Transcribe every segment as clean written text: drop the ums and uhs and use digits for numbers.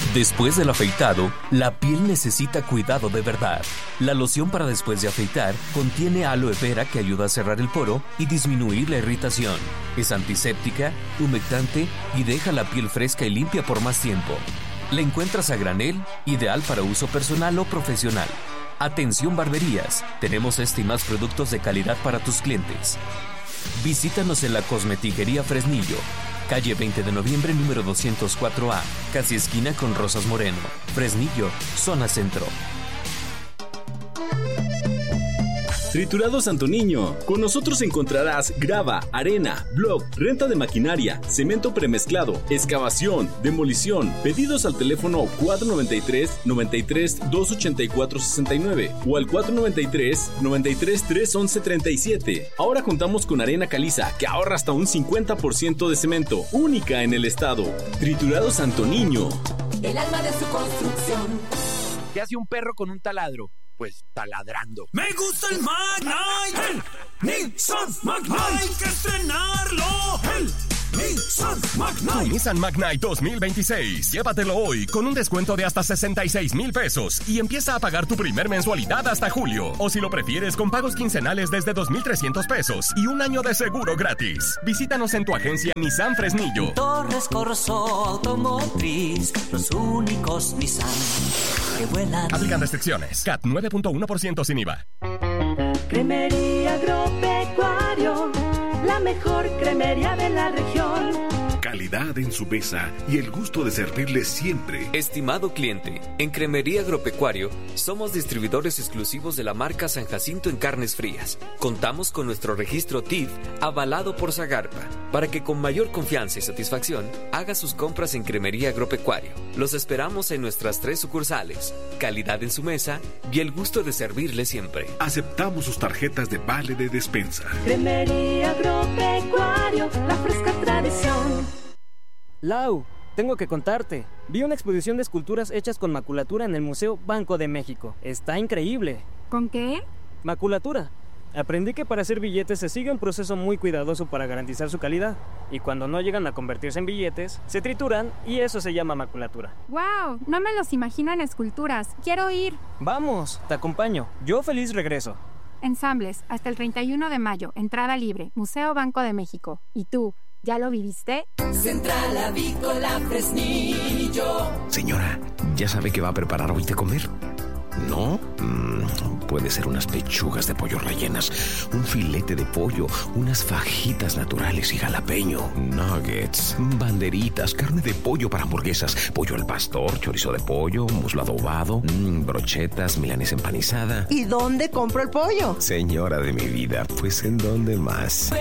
Después del afeitado, la piel necesita cuidado de verdad. La loción para después de afeitar contiene aloe vera que ayuda a cerrar el poro y disminuir la irritación. Es antiséptica, humectante y deja la piel fresca y limpia por más tiempo. La encuentras a granel, ideal para uso personal o profesional. Atención barberías, tenemos este y más productos de calidad para tus clientes. Visítanos en la Cosmetiquería Fresnillo, calle 20 de noviembre número 204A, casi esquina con Rosas Moreno, Fresnillo, zona centro. Triturados Santo Niño. Con nosotros encontrarás grava, arena, block, renta de maquinaria, cemento premezclado, excavación, demolición. Pedidos al teléfono 493-93-284-69 o al 493-93-311-37. Ahora contamos con arena caliza que ahorra hasta un 50% de cemento, única en el estado. Triturados Santo Niño. El alma de su construcción. ¿Qué hace un perro con un taladro? Pues taladrando. Me gusta el Magnite, el Nissan Magnite, hay que estrenarlo, el Nissan Magnite. Tu Nissan Magnite 2026. Llévatelo hoy con un descuento de hasta 66,000 pesos y empieza a pagar tu primer mensualidad hasta julio. O si lo prefieres, con pagos quincenales desde 2,300 pesos y un año de seguro gratis. Visítanos en tu agencia Nissan Fresnillo. Torres Corso Automotriz, los únicos Nissan que vuelan. Aplican restricciones. CAT 9.1% sin IVA. Cremería Agropecuario, la mejor cremería de la región. Calidad en su mesa y el gusto de servirle siempre. Estimado cliente, en Cremería Agropecuario somos distribuidores exclusivos de la marca San Jacinto en carnes frías. Contamos con nuestro registro TIF avalado por Zagarpa para que con mayor confianza y satisfacción haga sus compras en Cremería Agropecuario. Los esperamos en nuestras 3 sucursales. Calidad en su mesa y el gusto de servirle siempre. Aceptamos sus tarjetas de vale de despensa. Cremería Agropecuario, la fresca tradición. Lau, tengo que contarte. Vi una exposición de esculturas hechas con maculatura en el Museo Banco de México. Está increíble. ¿Con qué? Maculatura. Aprendí que para hacer billetes se sigue un proceso muy cuidadoso para garantizar su calidad. Y cuando no llegan a convertirse en billetes, se trituran y eso se llama maculatura. ¡Wow! No me los imagino en esculturas. quiero ir. Vamos, te acompaño. Yo feliz regreso. Ensambles, hasta el 31 de mayo. Entrada libre. Museo Banco de México. ¿Y tú? ¿Ya lo viviste? Central Avícola Fresnillo. Señora, ¿ya sabe qué va a preparar hoy de comer? ¿No? Puede ser unas pechugas de pollo rellenas, un filete de pollo, unas fajitas naturales y jalapeño, nuggets, banderitas, carne de pollo para hamburguesas, pollo al pastor, chorizo de pollo, muslo adobado, brochetas, milanesa empanizada. ¿Y dónde compro el pollo? Señora de mi vida, pues ¿en dónde más?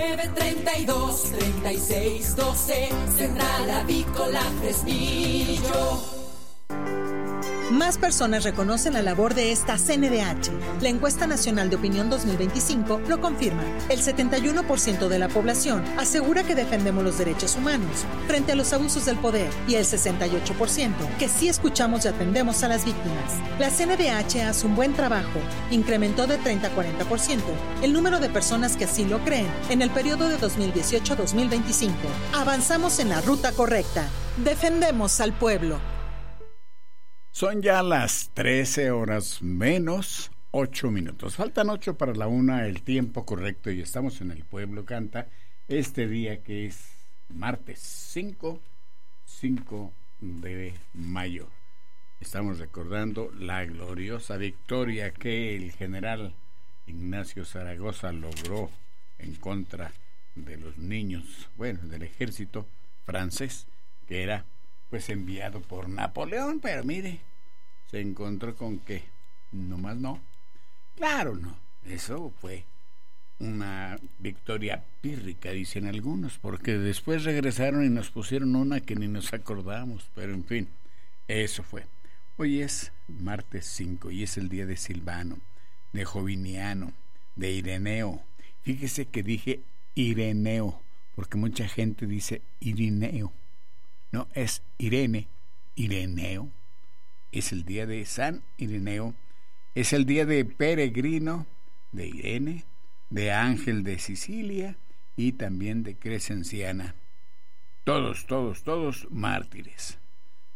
932-3612, Central Avícola Fresnillo. Más personas reconocen la labor de esta CNDH. La encuesta nacional de opinión 2025 lo confirma. El 71% de la población asegura que defendemos los derechos humanos frente a los abusos del poder y el 68% que sí escuchamos y atendemos a las víctimas. La CNDH hace un buen trabajo. Incrementó de 30 a 40% el número de personas que así lo creen en el periodo de 2018 a 2025. Avanzamos en la ruta correcta. Defendemos al pueblo. Son ya las 13 horas menos 8 minutos. Faltan 8 para la 1, el tiempo correcto, y estamos en El Pueblo Canta este día que es martes 5 de mayo. Estamos recordando la gloriosa victoria que el general Ignacio Zaragoza logró en contra de los niños, del ejército francés, que era pues enviado por Napoleón, pero mire, se encontró con que nomás no. Claro, no. Eso fue una victoria pírrica, dicen algunos, porque después regresaron y nos pusieron una que ni nos acordamos, pero en fin, eso fue. Hoy es martes 5 y es el día de Silvano, de Joviniano, de Ireneo. Fíjese que dije Ireneo, porque mucha gente dice Irineo. No, es Irene, Ireneo. Es el día de San Ireneo. Es el día de Peregrino, de Irene, de Ángel de Sicilia y también de Crescenciana. Todos mártires.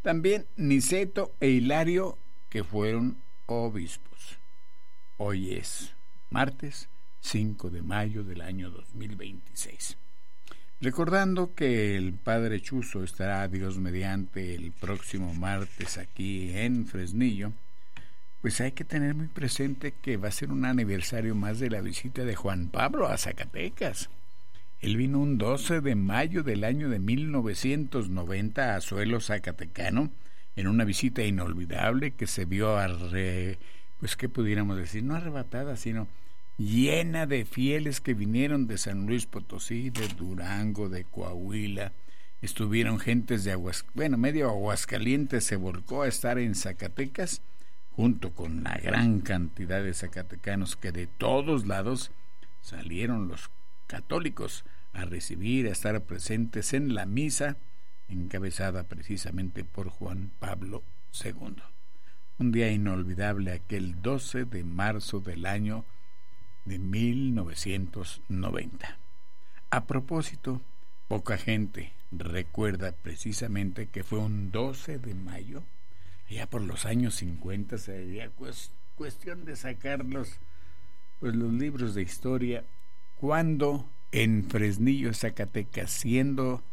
También Niceto e Hilario, que fueron obispos. Hoy es martes 5 de mayo del año 2026. Recordando que el Padre Chuzo estará, Dios mediante, el próximo martes aquí en Fresnillo, pues hay que tener muy presente que va a ser un aniversario más de la visita de Juan Pablo a Zacatecas. Él vino un 12 de mayo del año de 1990 a suelo zacatecano, en una visita inolvidable que se vio, pues qué pudiéramos decir, no arrebatada, sino llena de fieles que vinieron de San Luis Potosí, de Durango, de Coahuila. Estuvieron gentes de medio Aguascalientes se volcó a estar en Zacatecas, junto con la gran cantidad de zacatecanos que de todos lados salieron los católicos a recibir, a estar presentes en la misa encabezada precisamente por Juan Pablo II. Un día inolvidable, aquel 12 de marzo del año de 1990. A propósito, poca gente recuerda precisamente que fue un 12 de mayo, allá por los años 50, sería cuestión de sacar los libros de historia, cuando en Fresnillo, Zacatecas, siendo